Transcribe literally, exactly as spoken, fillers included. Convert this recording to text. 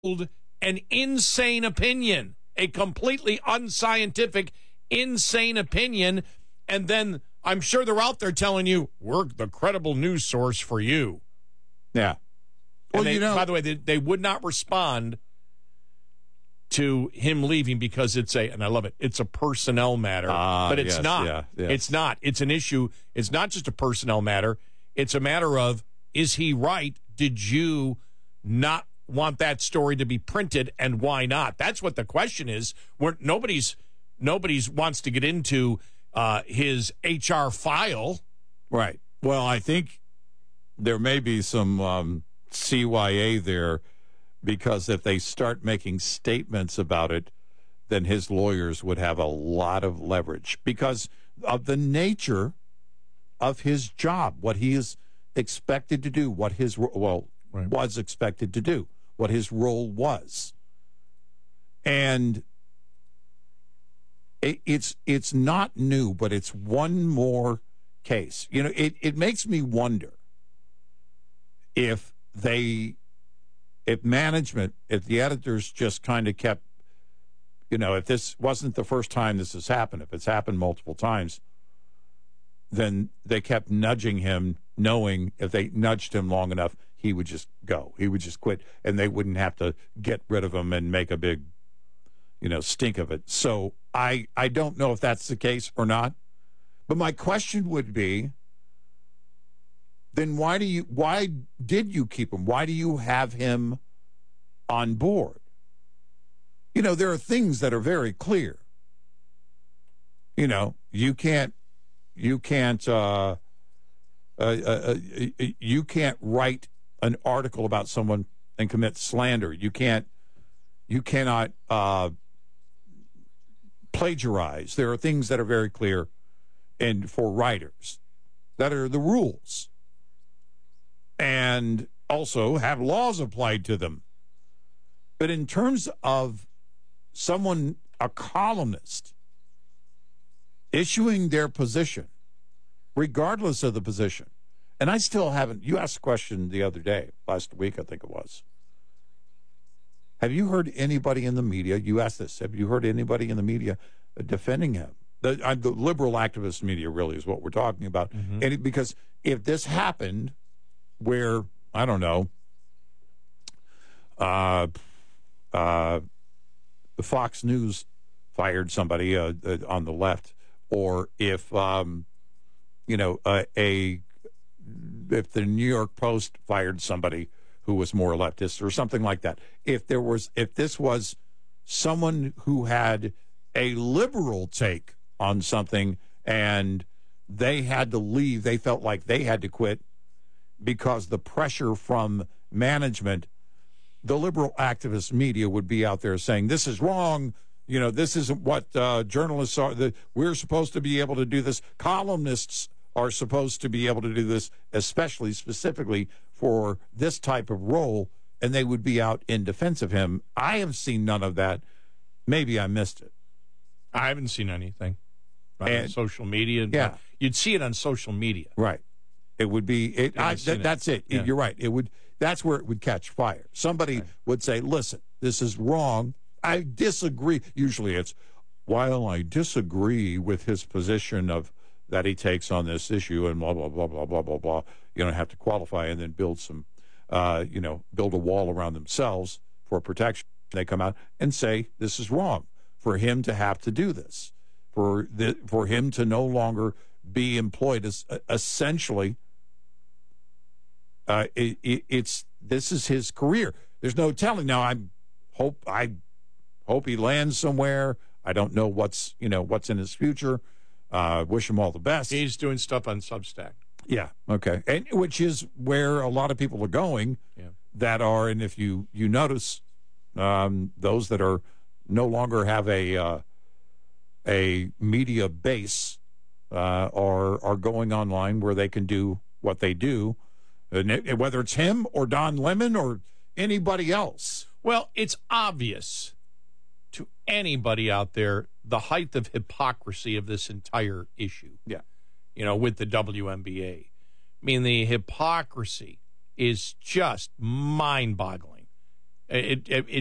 an insane opinion, a completely unscientific, insane opinion, and then I'm sure they're out there telling you, we're the credible news source for you. Yeah. Well, Well, they, you know, by the way, they, they would not respond to him leaving because it's a, and I love it, it's a personnel matter. Ah, but it's yes, not. yeah, yes. It's not. It's an issue. It's not just a personnel matter. It's a matter of, is he right? Did you not want that story to be printed, and why not? That's what the question is. Where nobody's nobody's wants to get into uh, his H R file. Right. Well, I think there may be some um, C Y A there, because if they start making statements about it, then his lawyers would have a lot of leverage because of the nature of his job, what he is expected to do, what his, well, Right. was expected to do, what his role was. And it, it's it's not new, but it's one more case. You know, it, it makes me wonder if they, if management, if the editors just kind of kept, you know, if this wasn't the first time this has happened, if it's happened multiple times, then they kept nudging him, knowing if they nudged him long enough, he would just go. He would just quit, and they wouldn't have to get rid of him and make a big, you know, stink of it. So I, I don't know if that's the case or not. But my question would be, then why do you why did you keep him? Why do you have him on board? You know, there are things that are very clear. You know, you can't you can't uh, uh, uh, you can't write an article about someone and commit slander. You can't you cannot uh, plagiarize. There are things that are very clear, and for writers, that are the rules. And also have laws applied to them. But in terms of someone, a columnist, issuing their position, regardless of the position, and I still haven't, you asked a question the other day, last week I think it was. Have you heard anybody in the media, you asked this, have you heard anybody in the media defending him? The, uh, the liberal activist media really is what we're talking about. Mm-hmm. And it, because if this happened, where, I don't know, uh, uh, the Fox News fired somebody uh, uh, on the left, or if, um, you know, uh, a if the New York Post fired somebody who was more leftist or something like that. If there was, if this was someone who had a liberal take on something and they had to leave, they felt like they had to quit, because the pressure from management, the liberal activist media would be out there saying, this is wrong, you know, this isn't what uh, journalists are, the, we're supposed to be able to do this, columnists are supposed to be able to do this, especially specifically for this type of role, and they would be out in defense of him. I have seen none of that. Maybe I missed it. I haven't seen anything right, and, on social media. Yeah. You'd see it on social media. Right. It would be, it, I, th- it. that's it. Yeah. You're right. It would, that's where it would catch fire. Somebody right. would say, listen, this is wrong. I disagree. Usually it's, while I disagree with his position of that he takes on this issue and blah, blah, blah, blah, blah, blah, blah, you don't have to qualify and then build some, uh, you know, build a wall around themselves for protection. They come out and say, this is wrong for him to have to do this, for the, for him to no longer be employed as uh, essentially, Uh, it, it, it's this is his career. There's no telling. Now I hope I hope he lands somewhere. I don't know what's you know what's in his future. Uh, wish him all the best. He's doing stuff on Substack. Yeah. Okay. And which is where a lot of people are going. Yeah. That are, and if you you notice, um, those that are no longer have a uh, a media base uh, are are going online where they can do what they do. Whether it's him or Don Lemon or anybody else. Well, it's obvious to anybody out there the height of hypocrisy of this entire issue. Yeah. You know, with the W N B A. I mean, the hypocrisy is just mind-boggling. It, it, it